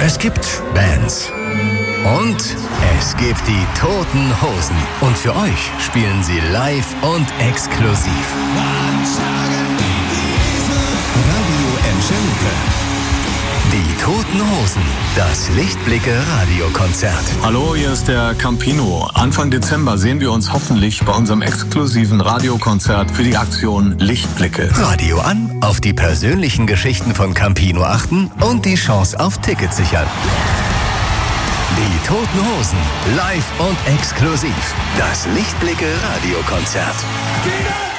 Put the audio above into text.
Es gibt Bands. Und es gibt die Toten Hosen. Und für euch spielen sie live und exklusiv. Radio Enschede. Die Toten Hosen. Das Lichtblicke-Radiokonzert. Hallo, hier ist der Campino. Anfang Dezember sehen wir uns hoffentlich bei unserem exklusiven Radiokonzert für die Aktion Lichtblicke. Radio an, auf die persönlichen Geschichten von Campino achten und die Chance auf Tickets sichern. Die Toten Hosen, live und exklusiv. Das Lichtblicke-Radiokonzert.